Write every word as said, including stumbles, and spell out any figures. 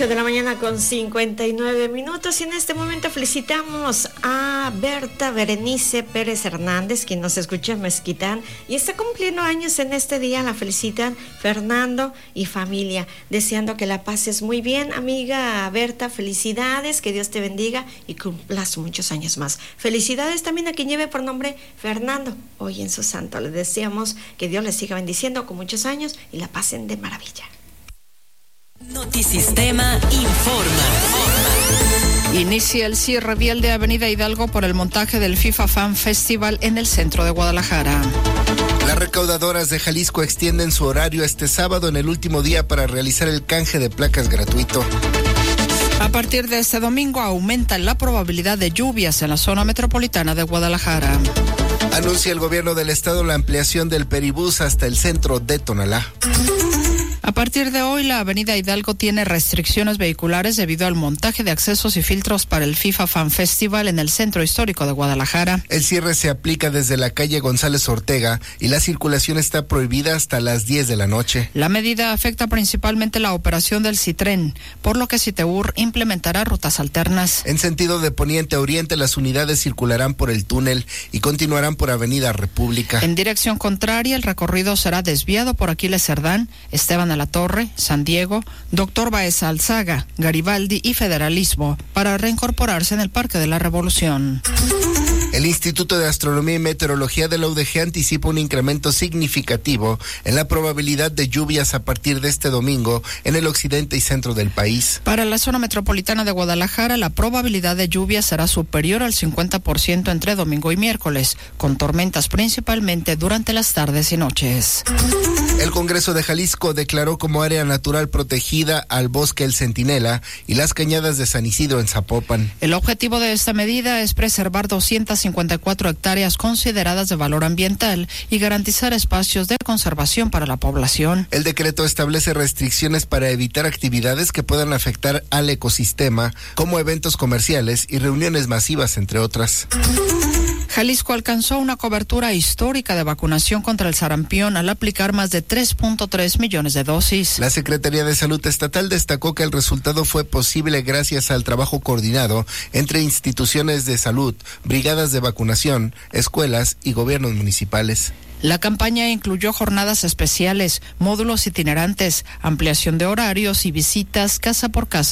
ocho de la mañana con cincuenta y nueve minutos y en este momento felicitamos a Berta Berenice Pérez Hernández, quien nos escucha en Mezquitán y está cumpliendo años en este día. La felicitan Fernando y familia, deseando que la pases muy bien, amiga Berta. Felicidades, que Dios te bendiga y cumplas muchos años más. Felicidades también a quien lleve por nombre Fernando hoy en su santo. Le deseamos que Dios les siga bendiciendo con muchos años y la pasen de maravilla. Notisistema informa. Inicia el cierre vial de Avenida Hidalgo por el montaje del FIFA Fan Festival en el centro de Guadalajara. Las recaudadoras de Jalisco extienden su horario este sábado en el último día para realizar el canje de placas gratuito. A partir de este domingo aumenta la probabilidad de lluvias en la zona metropolitana de Guadalajara. Anuncia el gobierno del estado la ampliación del peribús hasta el centro de Tonalá. A partir de hoy, la avenida Hidalgo tiene restricciones vehiculares debido al montaje de accesos y filtros para el FIFA Fan Festival en el centro histórico de Guadalajara. El cierre se aplica desde la calle González Ortega y la circulación está prohibida hasta las diez de la noche. La medida afecta principalmente la operación del Citren, por lo que Citeur implementará rutas alternas. En sentido de poniente a oriente, las unidades circularán por el túnel y continuarán por Avenida República. En dirección contraria, el recorrido será desviado por Aquiles Cerdán, Esteban a la Torre, San Diego, Doctor Baeza Alzaga, Garibaldi y Federalismo para reincorporarse en el Parque de la Revolución. El Instituto de Astronomía y Meteorología de la U D G anticipa un incremento significativo en la probabilidad de lluvias a partir de este domingo en el occidente y centro del país. Para la zona metropolitana de Guadalajara, la probabilidad de lluvia será superior al cincuenta por ciento entre domingo y miércoles, con tormentas principalmente durante las tardes y noches. El Congreso de Jalisco declaró como área natural protegida al bosque El Centinela y las cañadas de San Isidro en Zapopan. El objetivo de esta medida es preservar doscientas cincuenta y cuatro hectáreas consideradas de valor ambiental y garantizar espacios de conservación para la población. El decreto establece restricciones para evitar actividades que puedan afectar al ecosistema, como eventos comerciales y reuniones masivas, entre otras. Jalisco alcanzó una cobertura histórica de vacunación contra el sarampión al aplicar más de tres punto tres millones de dosis. La Secretaría de Salud Estatal destacó que el resultado fue posible gracias al trabajo coordinado entre instituciones de salud, brigadas de vacunación, escuelas y gobiernos municipales. La campaña incluyó jornadas especiales, módulos itinerantes, ampliación de horarios y visitas casa por casa